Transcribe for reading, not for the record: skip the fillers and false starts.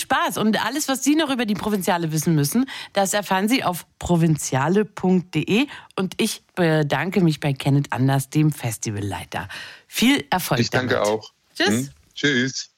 Spaß. Und alles, was Sie noch über die Provinziale wissen müssen, das erfahren Sie auf provinziale.de. Und ich bedanke mich bei Kenneth Anders, dem Festivalleiter. Viel Erfolg Ich danke damit. auch. Tschüss. Tschüss.